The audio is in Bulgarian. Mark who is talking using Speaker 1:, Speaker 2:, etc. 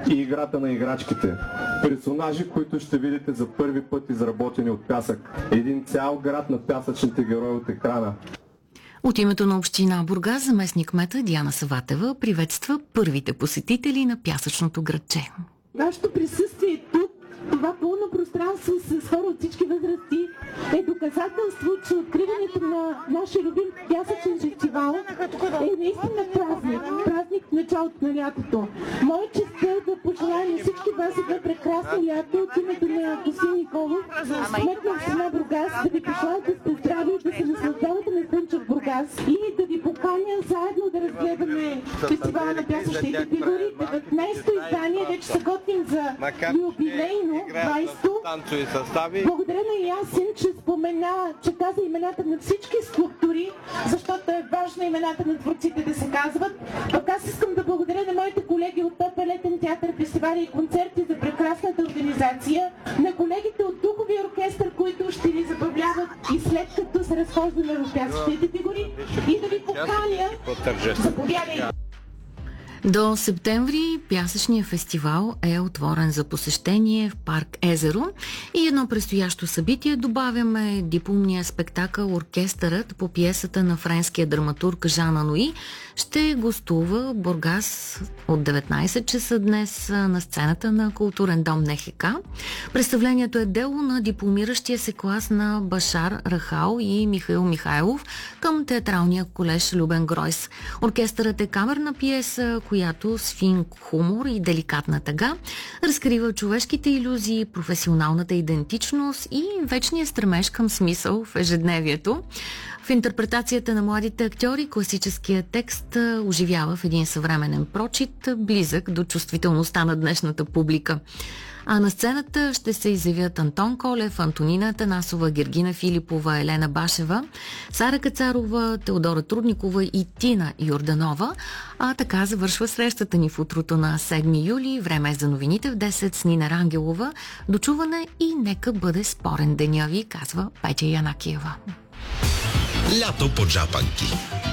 Speaker 1: и играта на играчките. Персонажи, които ще видите за първи път изработени от пясък. Един цял град на пясъчните герои от екрана.
Speaker 2: От името на община Бургас, заместник-кмета Диана Саватева приветства първите посетители на пясъчното градче.
Speaker 3: Вашето присъствие тук, това пълно пространство с хора от всички възрасти, е доказателство, че откриването на нашия любим пясъчен фестивал е наистина празник. Празник в началото на лятото. Моя чест е да пожелая на всички вас едно прекрасно лято от името на господин Николов, кмет на община Бургас, да ви пожелая да сте здрави, да се наслаждавате на слънчев Бургас и да ви поканя заедно да разгледаме фестивала на пясъчните фигури. 19-то издание, вече се готвим за юбилейно 20-то. Благодаря на Ясен, че каза имената на всички скулптури, защото е важно имената на творците да се казват. Пък аз искам да благодаря на моите колеги от ТОП Летен театър, фестивали и концерти за прекрасната организация, на колегите от Духовия оркестър, които ще ни забавляват и след като се разхождаме в пясъчните фигури, и да ви поканя, заповядайте.
Speaker 2: До септември пясъчният фестивал е отворен за посещение в парк Езеро и едно предстоящо събитие добавяме дипломния спектакъл "Оркестърът" по пиесата на френския драматург Жан Ануи ще гостува Бургас от 19 часа днес на сцената на Културен дом НХК. Представлението е дело на дипломиращия се клас на Башар Рахал и Михаил Михайлов към театралния колеж Любен Гройс. Оркестърът е камерна пиеса, която с фин хумор и деликатна тъга разкрива човешките илюзии, професионалната идентичност и вечния стремеж към смисъл в ежедневието. В интерпретацията на младите актьори класическият текст оживява в един съвременен прочит, близък до чувствителността на днешната публика. А на сцената ще се изявят Антон Колев, Антонина Танасова, Гергина Филипова, Елена Башева, Сара Кацарова, Теодора Трудникова и Тина Йорданова. А така завършва срещата ни в утрото на 7 юли. Време е за новините в 10 с Нина Рангелова. Дочуване и нека бъде спорен деня ви, казва Петя Янакиева.
Speaker 4: Лято по джапанки.